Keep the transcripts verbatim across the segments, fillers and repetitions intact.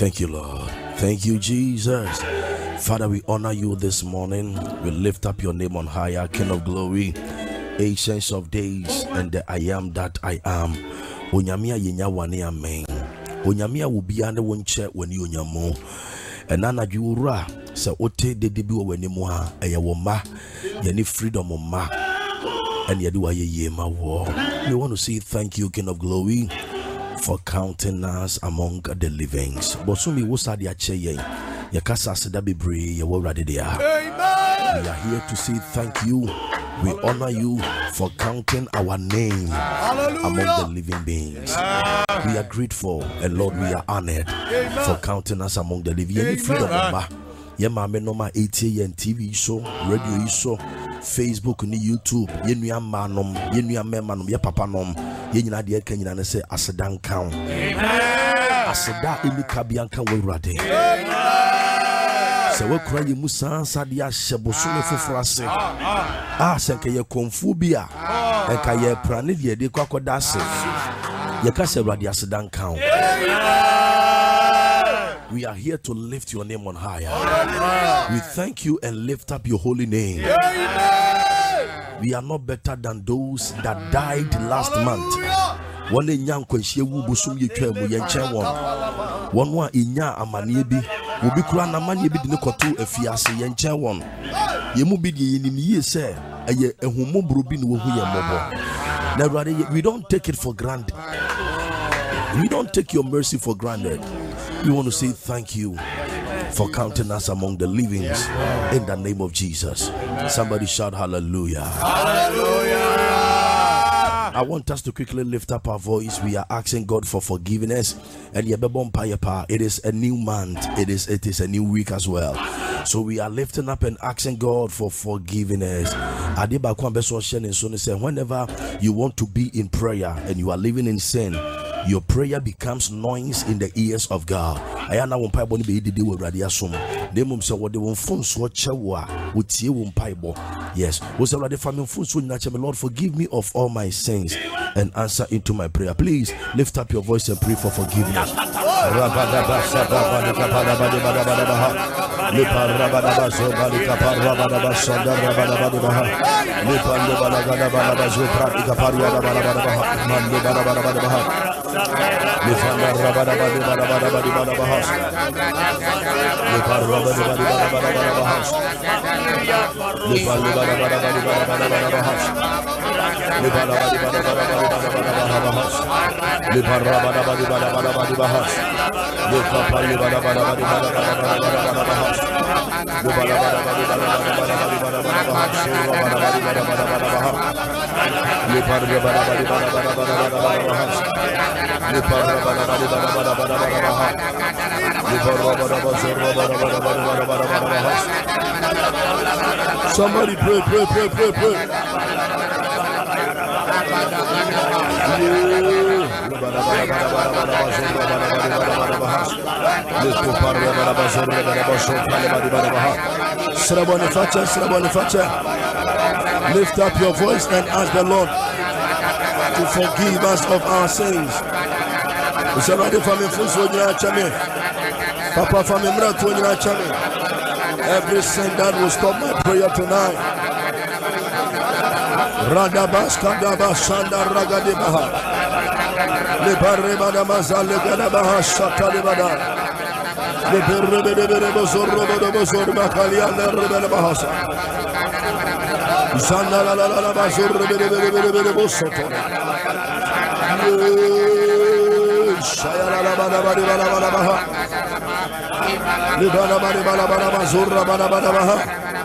Thank you, Lord. Thank you, Jesus. Father, we honor you this morning. We lift up your name on higher, King of glory, Ancient of days, and the I am that I am. Onyamia yenya wane amen. Onyamia will be ane wonche when you nyamo. And nana jura se ote de debi wo wani mu ha eye wo ma ye ni freedom ma and ye do aye ye ma wo. We want to say thank you, King of glory, for counting us among the livings. Bosumi wo sa de ache ye ye kasa se da bebre ye wo rade dia. We are here to say thank you. We honor you for counting our name Hallelujah. Among the living beings. We are grateful, and Lord, we are honored Amen. For counting us among the living. Any freedom, yeah, mama, no ma eighty and T V show, radio show, Facebook, ni YouTube, ye nu amanom, ye nu amemanom, ye papa nom, ye nyina de kan nyina ne se asedan kan. Aseda emi kabianka we rade. Se we kura ye musa sadia shebosume fofrase ah senke ye konfu bia enka ye prane de de kwakoda se ye ka se rade asedan kan. We are here to lift your name on higher. We thank you and lift up your holy name. We are not better than those that died last month. One young kwenshie wu busum ye twa mu ye nchen won won wa inya amane bi obi kura na amane bi de ne koto afiase ye nchen won ye mu bi de ye nim ye se eye ehumobro bi ne wo hu ye mobo na rather we don't take it for granted. We don't take your mercy for granted. We want to say thank you for counting us among the livings in the name of Jesus. Somebody shout hallelujah. Hallelujah. I want us to quickly lift up our voice. We are asking God for forgiveness. And it is a new month. It is it is a new week as well. So we are lifting up and asking God for forgiveness. Whenever you want to be in prayer and you are living in sin, your prayer becomes noise in the ears of God. Ayana won paibo ni be didi we radio asom. Dem mum se wode won fon so chewo a wotie won paibo. Yes, wo se wode family fon so nyina cheme. Lord, forgive me of all my sins and answer into my prayer. Please lift up your voice and pray for forgiveness. Lifanda rabada badi bada bada badi bada bahas. Lifanda rabada badi bada bada bada bahas. Lifanda bada bada badi bada bada bada bahas. Lifanda badi bada bada badi bada bada bahas. Lifanda rabada badi bada bada badi bahas. Lifanda badi bada bada badi bada bada bada bahas. Lifanda bada badi bada bada badi bada bada bahas. Lifanda badi bada bada bada bahas. Lifanda bada badi bada bada bada bahas. Somebody pray, pray, pray, pray, pray. Lift up your voice and ask the Lord to forgive us of our sins. It's already from me, Papa from me, every sin that will stop my prayer tonight. Radabas Kadaba Sanda Ragadibaha. Libaribada Mazale Gadabaha Shakalibada. Libiribidibidibus Robodobos Bakalian Rebelabahasa. Sanda la la la Basur Rebelibidibidibus. Shayala bada bada bada bada baha. Libana bada bada bada bazurra bada bada baha.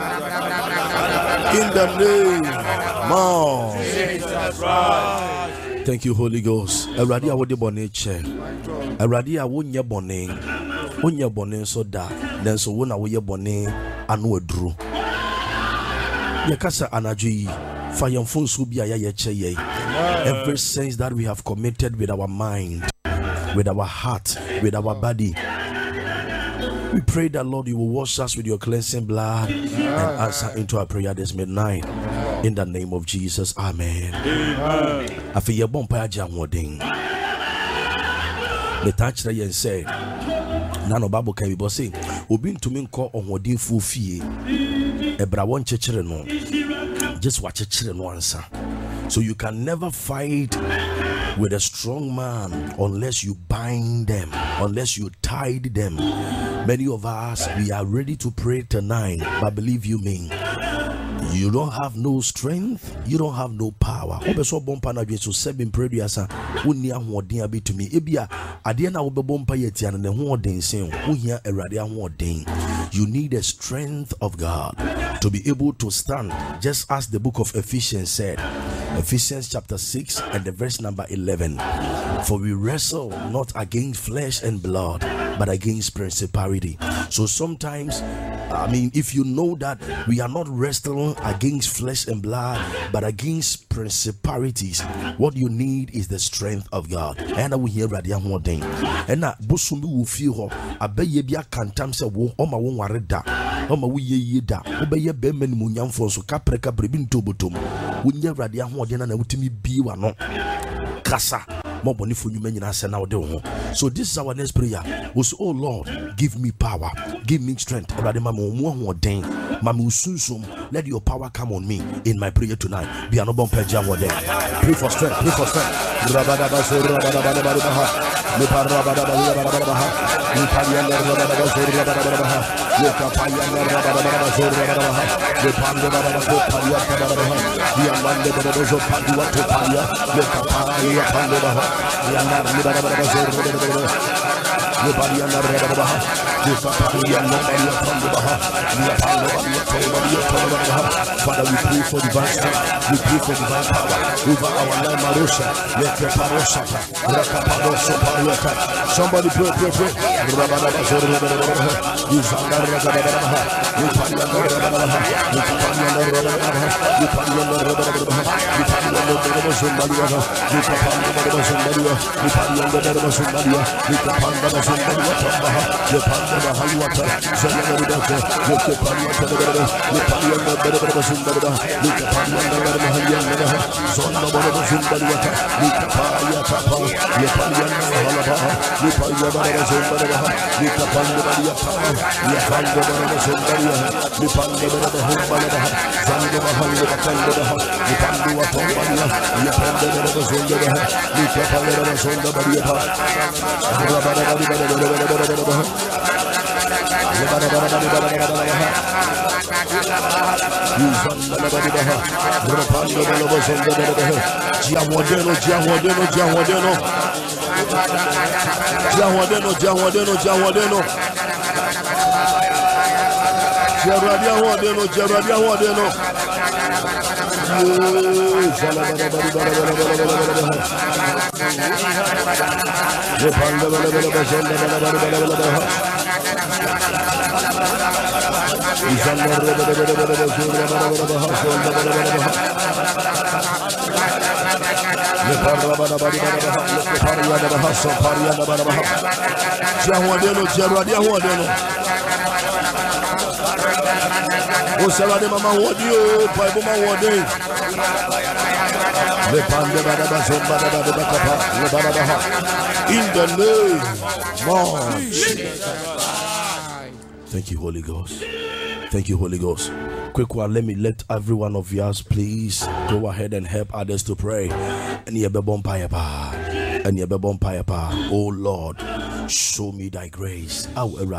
In the name of Jesus Christ. Thank you, Holy Ghost. Eradi awode bone che. Eradi awonye bone. Onye bone so da. Then so wona wo ye bone anu aduru. Ye kasa anaju yi. Fa yemfon so bia ye che ye. Every sins that we have committed with our mind, with our heart, with our body, we pray that, Lord, you will wash us with your cleansing blood and answer into our prayer this midnight. In the name of Jesus, amen. I feel your bumpire jam wedding. The touch that you say, Nano Bible can be say, Obin to me call on what they full fee. Ebra one chechere no. Just watch a children once. So you can never fight with a strong man unless you bind them, unless you tie them. Many of us, we are ready to pray tonight, but believe you me, you don't have no strength, you don't have no power. So seven prayers unni ahoden abi to me. Ebia ade na wo bebompa yetia na ho oden sen wo hia awrade ahoden. You need the strength of God to be able to stand, just as the book of Ephesians said. Ephesians chapter six and the verse number eleven. For we wrestle not against flesh and blood, but against principality. So sometimes, I mean, if you know that we are not wrestling against flesh and blood, but against principalities, what you need is the strength of God. And I will hear radio one thing. And now, Busumi will feel her. I bet you be a cantam se wo o ma wo ware da. O ma wo ye ye da. O be ye be men munyam fo so kapreka brebin tobotom. Wo nya radio one thing na wutimi bi wa no. Kasa. So this is our next prayer. We say, oh Lord, give me power, give me strength. Let your power come on me in my prayer tonight. Be an open page. Pray for strength, pray for strength. Father, we pray for divine strength, we pray for divine power over our life. Marosha, let your power shatter. Somebody pray, pray, pray. Giawadeno, Giawadeno, Giawadeno, Giawadeno, Giawadeno, Giawadeno, Giawadeno, Giawadeno, in the name of Jesus. Thank you, Holy Ghost. Thank you, Holy Ghost. Quick one, let me let every one of you please go ahead and help others to pray. And oh Lord, show me thy grace.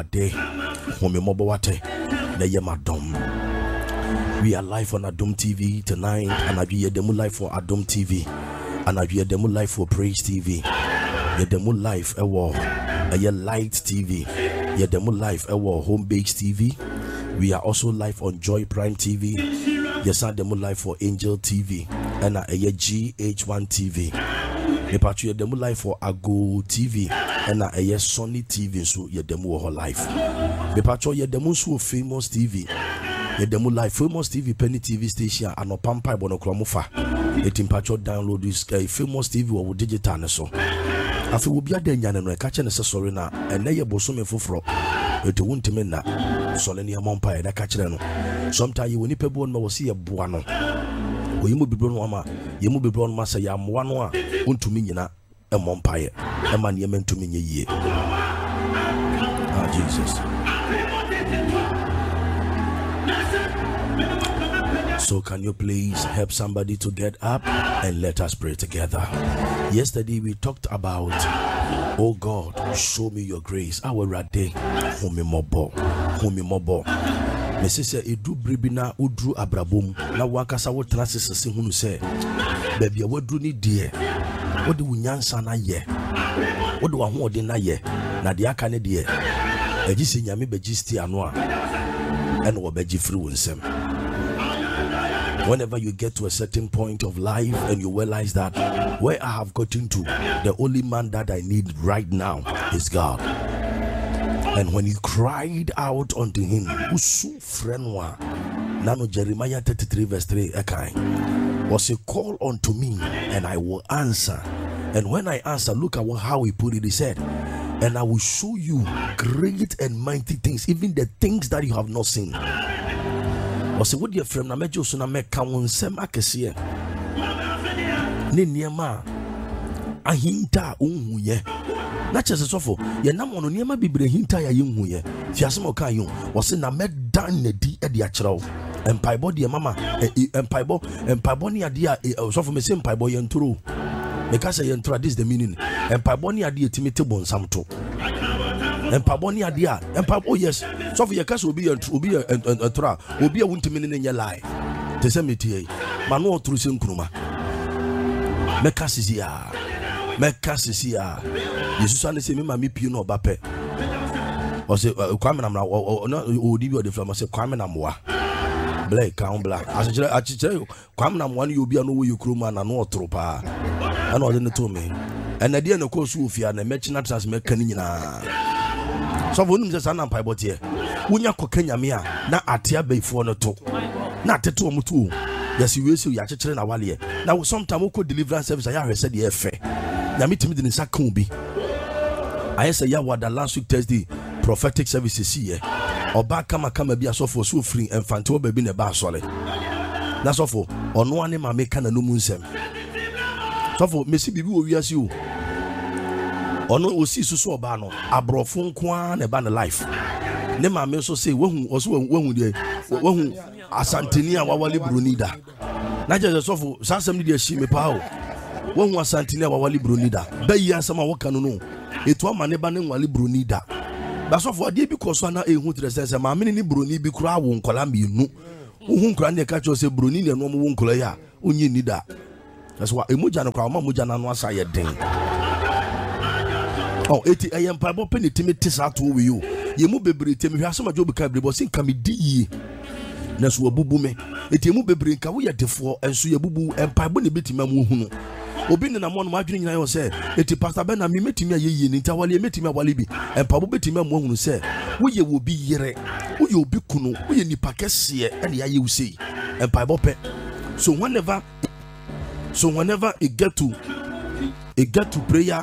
We are live on Adom T V tonight, and I hear demo live for Adom T V, and I hear demo live for Praise T V. The demo live a war, a Light T V. The demo live a war Home Base T V. We are also live on Joy Prime T V. Yes, I demo live for Angel T V, and a G H one T V. The patch demo live for Ago T V, and a Sony T V. So your demo whole life. The patch your demo so Famous T V. The demo live Famous T V Penny T V station and no pampa bonocromofa. The timpacho download this uh, Famous T V or digital so. After we be a den and catch an accessory now, and lay a bosom fufro. It won't mean that Solenia Mompire that catch them. Sometimes you will nip a bone will see a buano. When you will be blown wama, you will be blown massa yam one one, un to me a mompire, a man you meant to me ye. Ah, Jesus. So can you please help somebody to get up and let us pray together? Yesterday we talked about, oh God, show me your grace. Our day, home mobo, home mobo. Me say edu bribina udru abrabom na wakasa wo transis se hunu say baby wadru ni de wode wunyansa na ye wode wa hoode na ye na de aka ne de agi se nyame bagisti ano a ene wo bagi free wonsem. Whenever you get to a certain point of life and you realize that where I have gotten to, the only man that I need right now is God. And when he cried out unto him, Usu frenwa, Nano Jeremiah thirty-three verse three, Ekai, was a call unto me, and I will answer. And when I answer, look at what, how he put it. He said, and I will show you great and mighty things, even the things that you have not seen. Was a would your friend Namejo Suname Kawon Sem Akesia Ninyama Ahinta Unye. Not just a sofa, ye namono near my bibre hinta ya young ye. Fiasmo Kayon was in a med done the D at the actual. And Pibo dear mamma, and Pibo, and Pibonia dear, so for me, same Pibo and true. Because I enter this the meaning, and Pibonia dear Timothy Bonsamto. And Pibonia dear, and Pibo, yes, so for your cast will be a will be a tra, will be a winter meaning in your life. The same tea, Manu through Sinkruma. Mekasisia, Mekasisia. Jesus and say me mami pino bape. Or say kwame na or no odi bi o de flam say kwame na moa. Black count black. As I tell you, kwame na moa you be no we you kroma na no otro pa. And all the to me. And na dia no course ufia na mechina trans meka ni nyina. So wonu say sana mpa bote. Wonya kokanya me a na atia beifo no to. Na teto omutu. Yes we say ya chekere na wale. Now sometimes we could deliverance service ya hwese de efe. Na mitimi de nsa kan bi. I say ya what the last week Thursday prophetic services here. Oba kama kama bi asofo so free infantile baby ne ba sole. Na sofo ono ane ma meka na no mu nsem. Sofo mesi bibi wo wiase o. Ono osi susu oba no abrofo nko a ne ba ne life. Ne ma me so say wahu oso wahu de wahu asanteni a wawale brunida. Na je sofo sasem de shi me pa o. Wahu asanteni a wawale brunida. Ba yi asama woka no no. Etu ama ne ba ne nwale broni da ba so fo ade bi koso na ehu tre sense ma me ni broni bi kura wo nkola mienu uhu nkura ne ka cho se broni ne no mo wo nkola ya onyi ni da that's why emoja no kura ma moja na no asa ye den oh eti ayem pa bo penitimi tisa to we you ye mu bebre temi hwa so ma job ka bebre bo sin ka me di yi na so abubu me eti mu bebre nka wo ye defo enso ye bubu empa bo ne betima mu hunu obi ne na mo no ma dwene nyina yo se eti pastor ben na me metimi ayeye ni ntawale metimi awale bi empa bo betimi amu hunu se wo ye wo bi yere wo ye obi kunu wo ye nipa kese e de aye wo sei empa bo pe so whenever so whenever it get to it get to prayer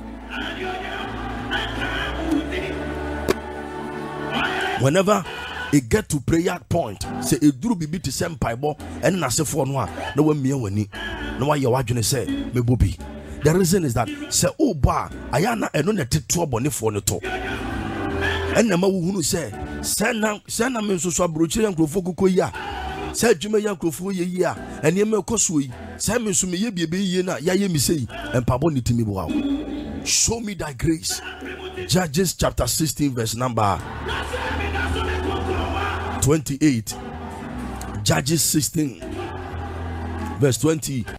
whenever it get to prayer point say e duru bibi to sem paibo ene na sefo no a na wa mia wani na wa ye wadwene say me bobi. The reason is that say oh ba ayana eno na teto obonefo no to ene ma wo hunu say say na say na me so so abrochi yankrofo kokoyi a say adwuma yankrofo ye yi a ene me koso yi say me so me ye biebe yi na ya ye mi sei empabo ni timi bo. Show me thy grace. Judges chapter sixteen verse number twenty-eight. Judges sixteen verse twenty-eight.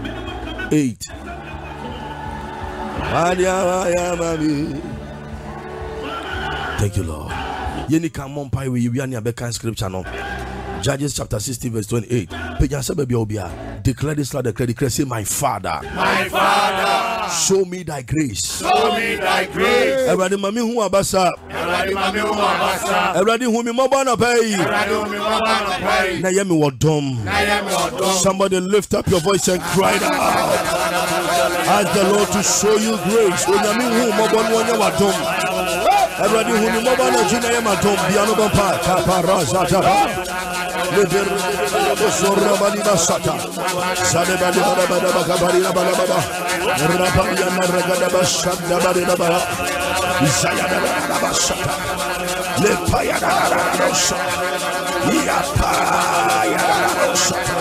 Thank you, Lord. Yeni come on pie we yani abekan scripture no. Judges chapter sixteen verse twenty-eight. Declare this loud, declare, declare, say, my Father, my Father, show me thy grace. Show me thy grace. Everybody, mami hu abasa. Everybody, mami hu abasa. Everybody, hu mi mabana pay. Everybody, hu mi mabana pay. Na yemi wadom. Na yemi wadom. Somebody lift up your voice and cry out. Ask the Lord to show you grace. Onyami hu mabana wanya wadom. Everybody, hu mi mabana jina yema wadom. Biano bampa. Kaparaza jaba. Leber sorra bali basata. Sade bali bada bada baka bali bada bada. Rapa yana ragada basada bali bada. Isaya bada. Basata, Le Payada, Yapa, Yada,